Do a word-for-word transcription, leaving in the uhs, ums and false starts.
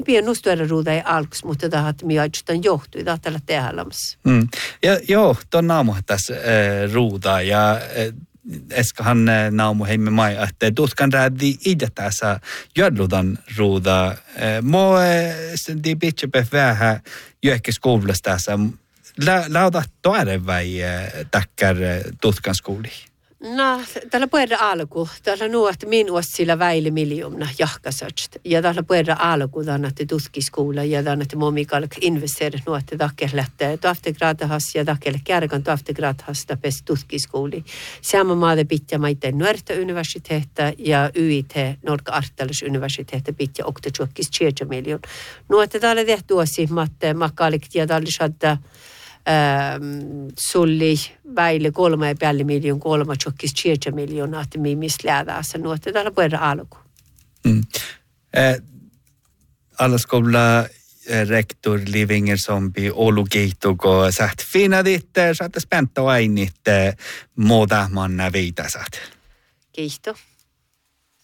Pian nustuera ruuda ei alkus, mutta tahat mi ajutan johtui tahtella tehdälämässä. Mm. Ja joo, tuon naamu tässä äh, ruuda ja äh, eskahan äh, naamu heimme mai, että tutkan räädi itse tässä jodludan ruuda. Äh, Mo äh, di bitche vähän jöhkes koulussa tässä. La, lauta toare vai äh, takkar äh, tutkan skouli? No, tällä puhutaan alku. Tällä nuot minuus sillä väili miljoona jahkasöcht. Ja tällä puhutaan alku, että tutkiskoula ja että momikalk investeer nuot takkelle tohtegradahas ja takkelle kärkan tohtegradahas tapes tutkiskouli. Sama maade pitää maite nuorta universiteetta ja Y I T, Norka Artalis universiteetta pitää oktajuokkis tjeja miljoon. Nuot tällä tehty osi matte makalik ja tällä shadda Ähm, sulli väille kolme ja päälle miljoon kolme tjokkis tjeja miljoonaa, että mi mis läädässä nuotte täällä puhutaan alku. Mm. Eh, Alaskolla eh, rektor Livinger Sombi Olu Keittuko saat finadit, saatte späntä ainit eh, muuta manna viitasat. Kiitos.